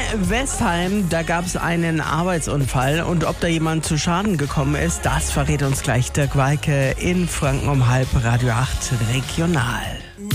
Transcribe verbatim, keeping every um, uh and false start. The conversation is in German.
Westheim, da gab es einen Arbeitsunfall und ob da jemand zu Schaden gekommen ist, das verrät uns gleich Dirk Walke in Franken um halb Radio acht Regional.